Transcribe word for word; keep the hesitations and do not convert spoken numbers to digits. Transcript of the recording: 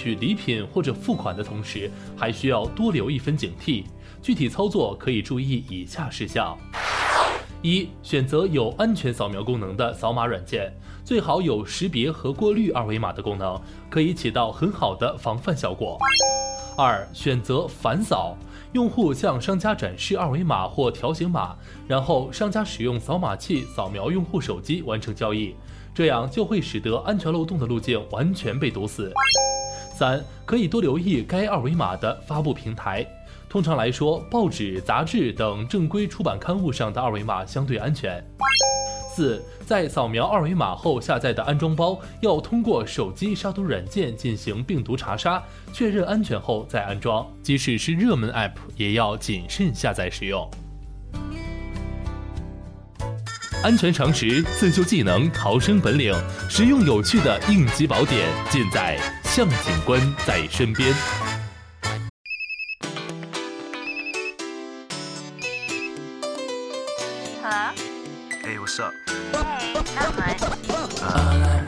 取礼品或者付款的同时，还需要多留一分警惕。具体操作可以注意以下事项：一、选择有安全扫描功能的扫码软件，最好有识别和过滤二维码的功能，可以起到很好的防范效果。二、选择反扫，用户向商家展示二维码或条形码，然后商家使用扫码器扫描用户手机完成交易，这样就会使得安全漏洞的路径完全被堵死。三、可以多留意该二维码的发布平台。通常来说，报纸、杂志等正规出版刊物上的二维码相对安全。四、在扫描二维码后下载的安装包要通过手机杀毒软件进行病毒查杀，确认安全后再安装，即使是热门 App 也要谨慎下载使用。安全常识、自救技能、逃生本领，实用有趣的应急宝典，尽在向警官在身边。 Hello? Hey, what's up? Hey, not much. Uh,